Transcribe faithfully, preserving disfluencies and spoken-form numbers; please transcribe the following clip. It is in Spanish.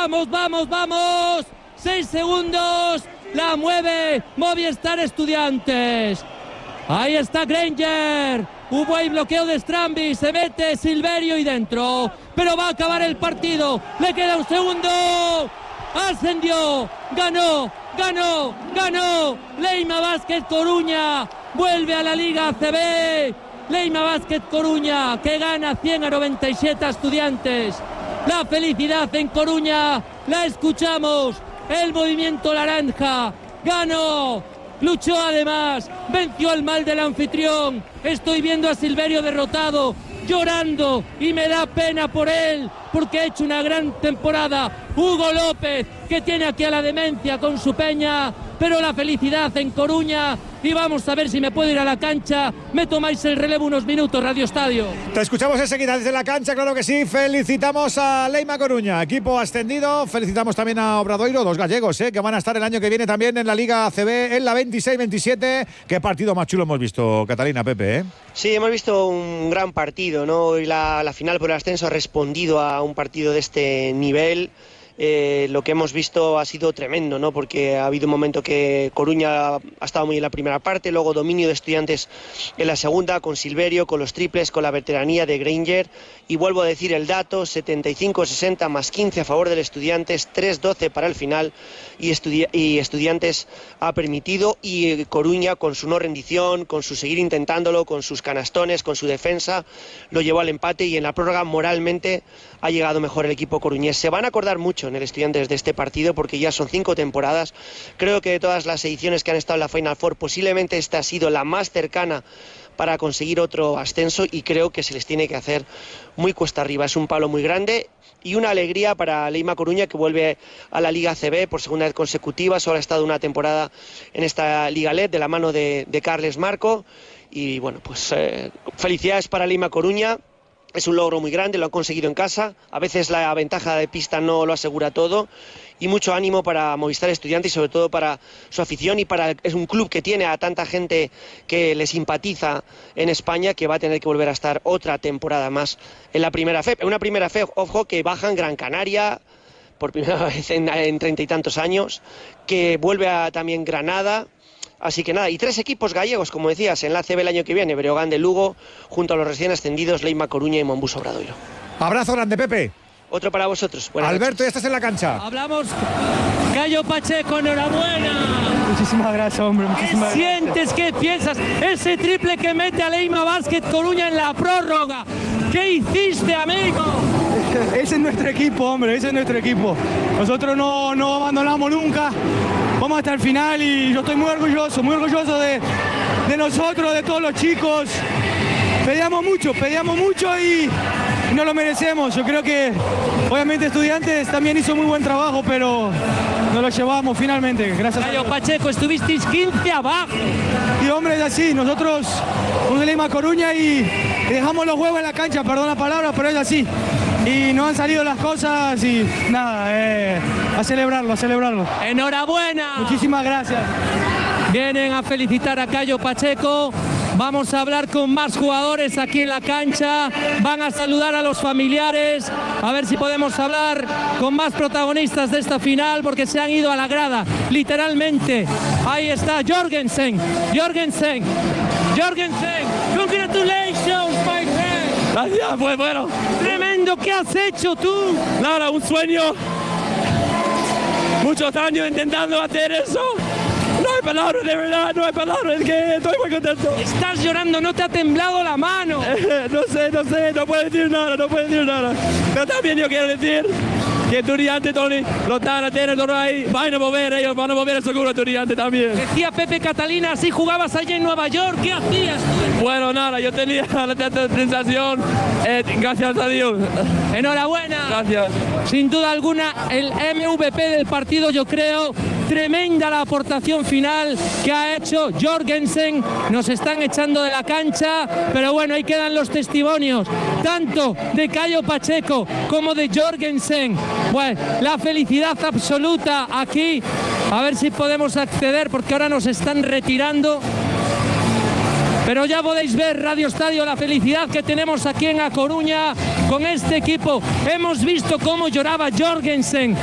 Vamos, vamos, vamos. Seis segundos. La mueve Movistar Estudiantes. Ahí está Granger. Hubo ahí bloqueo de Strambi. Se mete Silverio y dentro. Pero va a acabar el partido. Le queda un segundo. Ascendió. Ganó. Ganó. Ganó. Leima Basket Coruña. Vuelve a la Liga A C B. Leima Basket Coruña, que gana cien a noventa y siete a Estudiantes. La felicidad en Coruña. La escuchamos. El movimiento naranja. Ganó. Luchó además. Venció al mal del anfitrión. Estoy viendo a Silverio derrotado, llorando, y me da pena por él, porque ha hecho una gran temporada. Hugo López, que tiene aquí a la demencia con su peña, pero la felicidad en Coruña. Y vamos a ver si me puedo ir a la cancha. Me tomáis el relevo unos minutos, Radio Estadio. Te escuchamos enseguida desde la cancha, claro que sí. Felicitamos a Leima Coruña, equipo ascendido. Felicitamos también a Obradoiro, dos gallegos, ¿eh? que van a estar el año que viene también en la Liga A C B, en la veintiséis veintisiete. Qué partido más chulo hemos visto, Catalina, Pepe, ¿eh? Sí, hemos visto un gran partido, ¿no? Hoy la, la final por el ascenso ha respondido a un partido de este nivel. Eh, lo que hemos visto ha sido tremendo, ¿no? Porque ha habido un momento que Coruña ha estado muy en la primera parte, luego dominio de Estudiantes en la segunda, con Silverio, con los triples, con la veteranía de Granger. Y vuelvo a decir el dato: setenta y cinco sesenta más quince a favor del Estudiantes, tres doce para el final, y, estudi- y Estudiantes ha permitido, y Coruña, con su no rendición, con su seguir intentándolo, con sus canastones, con su defensa, lo llevó al empate, y en la prórroga moralmente ha llegado mejor el equipo coruñés. Se van a acordar mucho en el Estudiantes de este partido, porque ya son cinco temporadas. Creo que de todas las ediciones que han estado en la Final Four, posiblemente esta ha sido la más cercana para conseguir otro ascenso, y creo que se les tiene que hacer muy cuesta arriba. Es un palo muy grande y una alegría para Leima Coruña, que vuelve a la Liga A C B por segunda vez consecutiva. Solo ha estado una temporada en esta Liga L E D de la mano de, de Carles Marco, y bueno, pues eh, felicidades para Leima Coruña. Es un logro muy grande, lo han conseguido en casa. A veces la ventaja de pista no lo asegura todo. Y mucho ánimo para Movistar Estudiantes, y sobre todo para su afición, y para es un club que tiene a tanta gente que le simpatiza en España, que va a tener que volver a estar otra temporada más en la primera F E P. Una primera F E P, ojo, que baja en Gran Canaria por primera vez en treinta y tantos años, que vuelve a también Granada. Así que nada, y tres equipos gallegos, como decías, en la A C B el año que viene: Breogán de Lugo, junto a los recién ascendidos Leima Coruña y Monbus Obradoiro. Abrazo grande, Pepe. Otro para vosotros. Buenas Alberto, noches. ya estás en la cancha. Hablamos. Cayo Pacheco, enhorabuena. Muchísimas gracias, hombre. Muchísimas ¿Qué sientes? ¿Qué piensas? Ese triple que mete a Leima Basket Coruña en la prórroga. ¿Qué hiciste, amigo? Ese es nuestro equipo, hombre. Ese es nuestro equipo. Nosotros no, no abandonamos nunca. Vamos hasta el final, y yo estoy muy orgulloso, muy orgulloso de, de nosotros, de todos los chicos. Pedíamos mucho, pedíamos mucho y no lo merecemos. Yo creo que obviamente Estudiantes también hizo muy buen trabajo, pero nos lo llevamos finalmente, gracias a Cayo Dios. Pacheco, estuvisteis quince abajo. Y hombre, es así, nosotros somos de Leima Coruña y dejamos los huevos en la cancha, perdón la palabra, pero es así. Y no han salido las cosas y nada, eh, a celebrarlo, a celebrarlo. Enhorabuena. Muchísimas gracias. Vienen a felicitar a Cayo Pacheco. Vamos a hablar con más jugadores aquí en la cancha. Van a saludar a los familiares. A ver si podemos hablar con más protagonistas de esta final, porque se han ido a la grada, literalmente. Ahí está Jorgensen. Jorgensen. Jorgensen. Congratulations, my friend. Gracias, pues bueno. Tremendo, ¿qué has hecho tú? Nada, un sueño. Muchos años intentando hacer eso. No hay palabras, de verdad, no hay palabras, es que estoy muy contento. Estás llorando, no te ha temblado la mano. Eh, no sé, no sé, no puedo decir nada, no puedo decir nada. Pero también yo quiero decir que Estudiantes, Tony, lo están a tener todo ahí, van a mover, ellos van a mover seguro a Estudiantes también. Decía Pepe Catalina, así jugabas allí en Nueva York, ¿qué hacías tú? Bueno, nada, yo tenía la sensación, eh, gracias a Dios. Enhorabuena. Gracias. Sin duda alguna, el M V P del partido, yo creo. Tremenda la aportación final que ha hecho Jorgensen. Nos están echando de la cancha, pero bueno, ahí quedan los testimonios, tanto de Cayo Pacheco como de Jorgensen. Bueno, la felicidad absoluta aquí. A ver si podemos acceder, porque ahora nos están retirando. Pero ya podéis ver, Radio Estadio, la felicidad que tenemos aquí en A Coruña con este equipo. Hemos visto cómo lloraba Jorgensen.